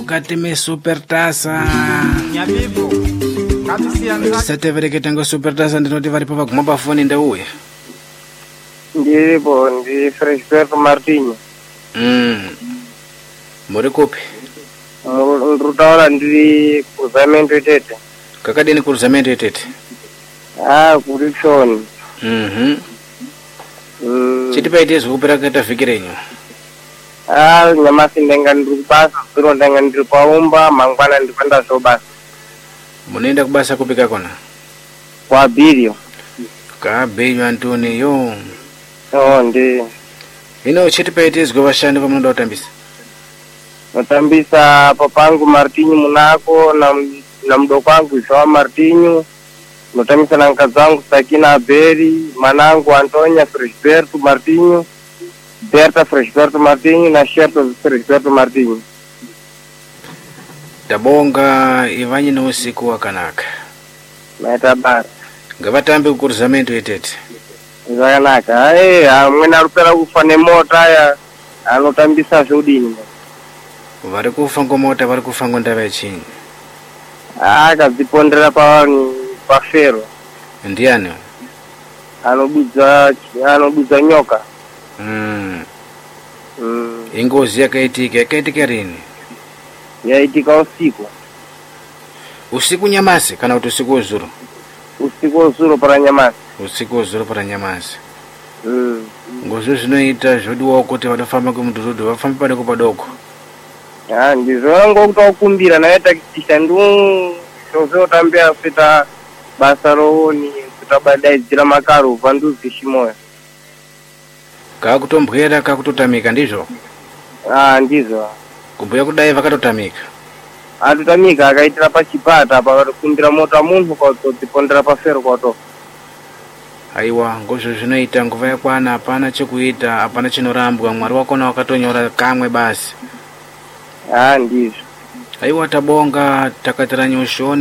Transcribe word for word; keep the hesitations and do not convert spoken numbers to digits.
mukati me super tasa Nyabibu kabisiyanza satevereketa ngo super tasa ndinoti varipo vaguma pafoni ndauya ndiripo ndi Fresberto Martinho. mm. muri kupi Ndrutaura ndiri cruzamento itete. kakadini cruzamento itete Ah, kurishoni. mhm Mm. chiti paite zvekuperaketa vhiki renyu Ah, nyamasi ndenga ndiri kubasa, zviro ndenga ndiri paumba, mangwana ndiri kwenda zvobasa. munoenda kubasa kupika kona Kwa Birio. kabhenyu Antoni yo Oh, ndi. ino chiti paite zgo vashandi vamunoda kutambisa Natambisa papangu Martinho Munako na na mdoko wangu Joao Martinho. Notambisa na nkazangu Sakina Aberi, manangu Antonia Fresberto Martinho, Berta Fresberto Martinho na Sherto Fresberto Martinho. tabonga ivanyi no usiku wakanaka Naita bara. ngavatambe kukurizamento itete Zvakanaka. Eh, amweni arupera kufa nemota ya anotambisa zvodini. vari kufa ngomota vari kufa ngondava yechinyi Ah, akadzipondera pavanhu pafero. ndiani Anobudza anobudza nyoka. mm. Mm. ingozi yakaitika yakaitika rini Yaitika usiku. usiku nyamasi kana kuti usiku wezuro Usiku wezuro para nyamasi. usiku wezuro para nyamasi Mm. ngozvo zvinoita zvodiwawo kuti vanofamba kumudhorobha vafambe padoko padoko Ah, ndizvo ngokutokumbira naye takitisha ndu zvozotambira kuita basa rooni kutabadaidzira makaro panduzi shimoya. kakutombwera kakutotamika ndizvo Ah, ndizvo. kubhuya kudai vakatotamika Atotamika akaitira pachipata pakatokumbira mota munhu kwadzipondera pafero kwato. aiwa ngozvo zvinoita nguva yakwana hapana chekuita hapana chinorambwa mwari wakona wakatonyora kamwe basi Ah, ndizvo. aiwa tabonga takatira nyushoni